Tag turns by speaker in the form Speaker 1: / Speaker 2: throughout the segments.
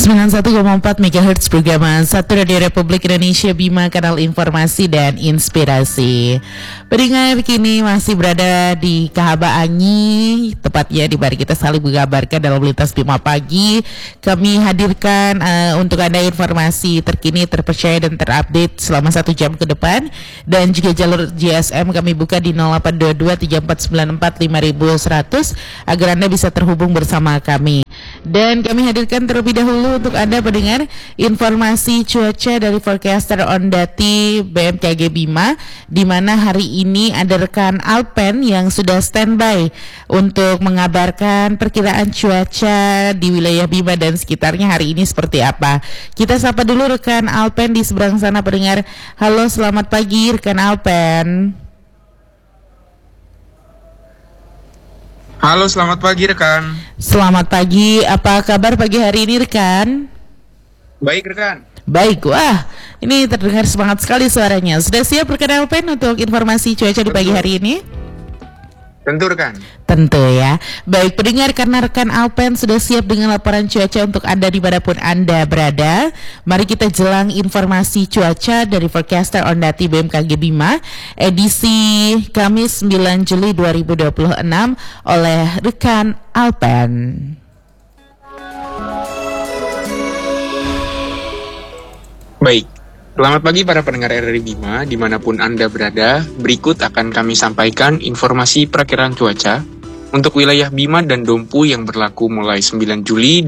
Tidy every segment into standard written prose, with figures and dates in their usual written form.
Speaker 1: 91,4 MHz Pergama 1 Radio Republik Indonesia Bima, kanal informasi dan inspirasi. Pendengar kini masih berada di Kahaba Anyi, tepatnya di mari kita saling mengabarkan dalam lintas Bima Pagi. Kami hadirkan untuk Anda informasi terkini, terpercaya dan terupdate selama 1 jam ke depan. Dan juga jalur GSM kami buka di 0822 3494 5100 agar Anda bisa terhubung bersama kami. Dan kami hadirkan terlebih dahulu untuk Anda pendengar informasi cuaca dari forecaster Ondati BMKG Bima, di mana hari ini ada rekan Alpen yang sudah standby untuk mengabarkan perkiraan cuaca di wilayah Bima dan sekitarnya hari ini seperti apa. Kita sapa dulu rekan Alpen di seberang sana pendengar. Halo, selamat pagi rekan Alpen.
Speaker 2: Halo, selamat pagi rekan.
Speaker 1: Selamat pagi, apa kabar pagi hari ini rekan?
Speaker 2: Baik rekan.
Speaker 1: Baik, wah ini terdengar semangat sekali suaranya. Sudah siap rekan Alpen untuk informasi cuaca di pagi hari ini?
Speaker 2: Tentu rekan.
Speaker 1: Tentu ya. Baik pendengar, karena rekan Alpen sudah siap dengan laporan cuaca untuk Anda dimanapun Anda berada, mari kita jelang informasi cuaca dari forecaster Ondati BMKG Bima edisi Kamis 9 Juli 2026 oleh rekan Alpen.
Speaker 2: Baik, selamat pagi para pendengar RRI Bima dimanapun Anda berada. Berikut akan kami sampaikan informasi perakiraan cuaca untuk wilayah Bima dan Dompu yang berlaku mulai 9 Juli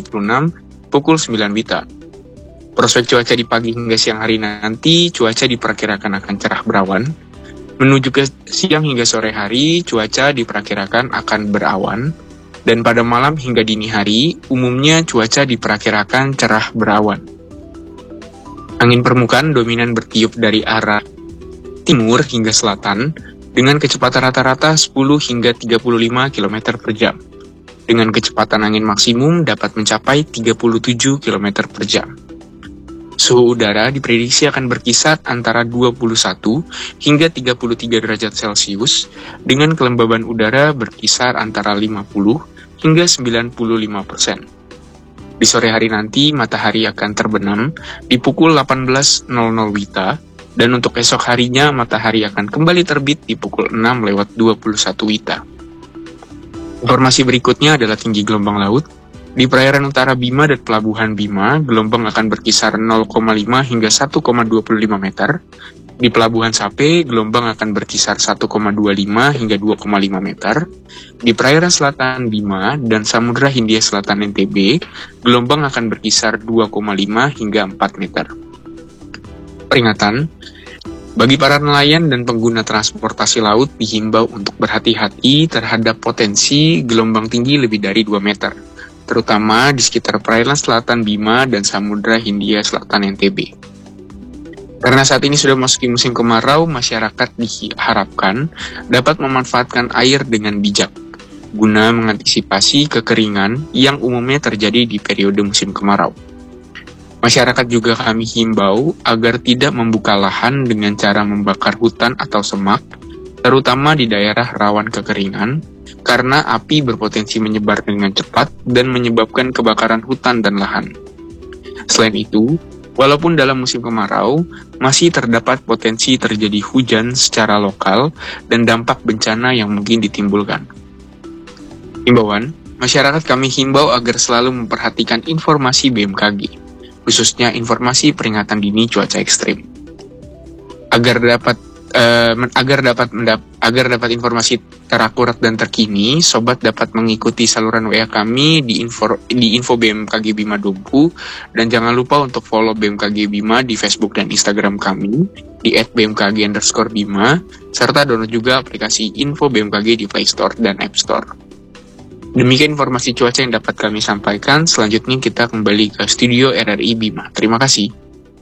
Speaker 2: 2026 pukul 9 WITA. Prospek cuaca di pagi hingga siang hari nanti, cuaca diperkirakan akan cerah berawan. Menuju ke siang hingga sore hari, cuaca diperkirakan akan berawan. Dan pada malam hingga dini hari, umumnya cuaca diperkirakan cerah berawan. Angin permukaan dominan bertiup dari arah timur hingga selatan dengan kecepatan rata-rata 10 hingga 35 km per jam. Dengan kecepatan angin maksimum dapat mencapai 37 km per jam. Suhu udara diprediksi akan berkisar antara 21 hingga 33 derajat Celcius dengan kelembaban udara berkisar antara 50 hingga 95%. Di sore hari nanti, matahari akan terbenam di pukul 18.00 WITA, dan untuk esok harinya, matahari akan kembali terbit di pukul 6:21 WITA. Informasi berikutnya adalah tinggi gelombang laut. Di perairan utara Bima dan pelabuhan Bima, gelombang akan berkisar 0,5 hingga 1,25 meter. Di Pelabuhan Sape, gelombang akan berkisar 1,25 hingga 2,5 meter. Di perairan selatan Bima dan Samudra Hindia Selatan NTB, gelombang akan berkisar 2,5 hingga 4 meter. Peringatan, bagi para nelayan dan pengguna transportasi laut dihimbau untuk berhati-hati terhadap potensi gelombang tinggi lebih dari 2 meter, terutama di sekitar perairan selatan Bima dan Samudra Hindia Selatan NTB. Karena saat ini sudah memasuki musim kemarau, masyarakat diharapkan dapat memanfaatkan air dengan bijak, guna mengantisipasi kekeringan yang umumnya terjadi di periode musim kemarau. Masyarakat juga kami himbau agar tidak membuka lahan dengan cara membakar hutan atau semak, terutama di daerah rawan kekeringan, karena api berpotensi menyebar dengan cepat dan menyebabkan kebakaran hutan dan lahan. Selain itu, walaupun dalam musim kemarau, masih terdapat potensi terjadi hujan secara lokal dan dampak bencana yang mungkin ditimbulkan. Himbauan, masyarakat kami himbau agar selalu memperhatikan informasi BMKG, khususnya informasi peringatan dini cuaca ekstrim. Agar dapat informasi terakurat dan terkini, sobat dapat mengikuti saluran WA kami di info BMKG Bima Dompu, dan jangan lupa untuk follow BMKG Bima di Facebook dan Instagram kami di @bmkg_bima, serta download juga aplikasi info BMKG di Play Store dan App Store. Demikian informasi cuaca yang dapat kami sampaikan. Selanjutnya kita kembali ke studio RRI Bima. Terima kasih.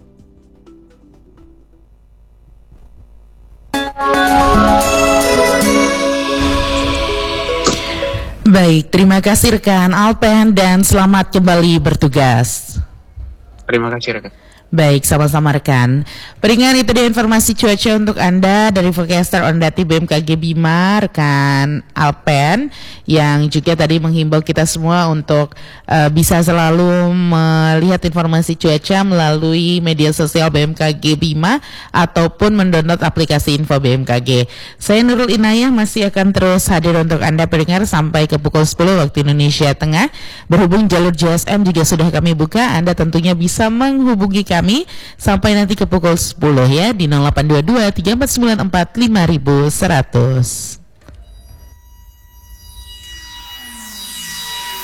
Speaker 1: Baik, terima kasih rekan Alpen dan selamat kembali bertugas.
Speaker 2: Terima kasih rekan.
Speaker 1: Baik, sama-sama rekan. Peringat itu dia informasi cuaca untuk Anda dari forecaster Ondati BMKG Bima, rekan Alpen, yang juga tadi menghimbau kita semua untuk bisa selalu melihat informasi cuaca melalui media sosial BMKG Bima ataupun mendownload aplikasi info BMKG. Saya Nurul Inayah masih akan terus hadir untuk Anda pendengar sampai ke pukul 10 waktu Indonesia Tengah. Berhubung jalur JSM juga sudah kami buka, Anda tentunya bisa menghubungi kami sampai nanti ke pukul 10 ya di 0822 3494 5100.